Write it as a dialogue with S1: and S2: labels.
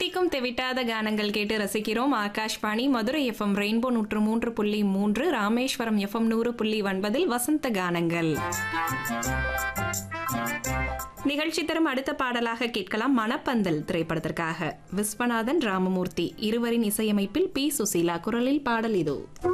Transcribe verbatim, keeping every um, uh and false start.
S1: தித்திக்கும் தெவிட்டாத கானங்கள் கேட்டு ரசிக்கிறோம். ஆகாஷ்வாணி மதுரை எஃப்எம் ரெயின்போ நூற்று மூன்று புள்ளி மூன்று, ராமேஸ்வரம் எஃப்எம் நூறு புள்ளி ஒன்பதில் வசந்த கானங்கள். நிகழ்ச்சி தரும் அடுத்த பாடலாக கேட்கலாம். மணப்பந்தல் திரைப்படத்திற்காக விஸ்வநாதன், ராமமூர்த்தி இருவரின் இசையமைப்பில் பி சுசீலா குரலில் பாடல் இதோ.